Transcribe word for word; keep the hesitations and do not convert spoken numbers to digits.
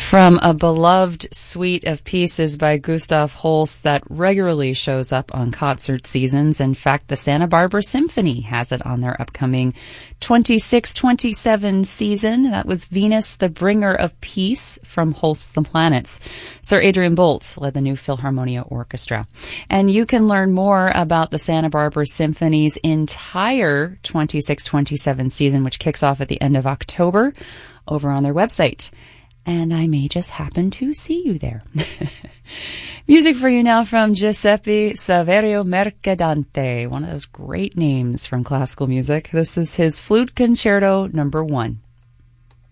From a beloved suite of pieces by Gustav Holst that regularly shows up on concert seasons. In fact, the Santa Barbara Symphony has it on their upcoming twenty-six twenty-seven season. That was Venus, the Bringer of Peace from Holst's The Planets. Sir Adrian Bolt led the new Philharmonia Orchestra. And you can learn more about the Santa Barbara Symphony's entire twenty-six twenty-seven season, which kicks off at the end of October, over on their website. And I may just happen to see you there. Music for you now from Giuseppe Saverio Mercadante, one of those great names from classical music. This is his Flute Concerto number one.